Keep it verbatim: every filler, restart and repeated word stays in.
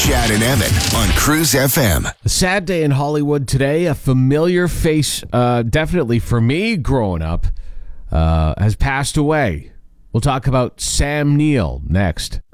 Chad and Evan on Cruise F M. A sad day in Hollywood today. A familiar face, uh, definitely for me growing up, uh, has passed away. We'll talk about Sam Neill next.